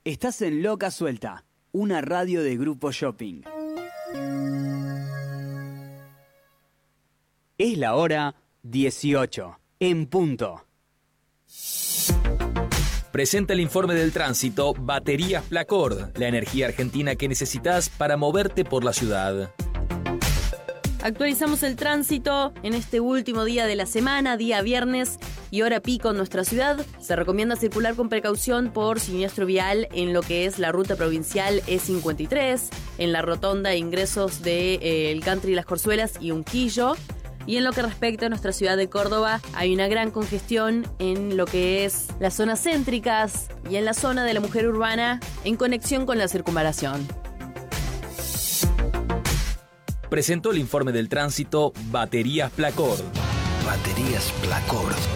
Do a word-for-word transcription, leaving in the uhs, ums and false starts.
Estás en Loca Suelta, una radio de Grupo Shopping. Es la hora dieciocho, en punto. Presenta el informe del tránsito Baterías Placord, la energía argentina que necesitas para moverte por la ciudad. Actualizamos el tránsito en este último día de la semana, día viernes y hora pico en nuestra ciudad. Se recomienda circular con precaución por siniestro vial en lo que es la ruta provincial E cincuenta y tres, en la rotonda de ingresos de eh, el Country Las Corzuelas y Unquillo. Y en lo que respecta a nuestra ciudad de Córdoba, hay una gran congestión en lo que es las zonas céntricas y en la zona de la mujer urbana en conexión con la circunvalación. Presentó el informe del tránsito Baterías Placord. Baterías Placord.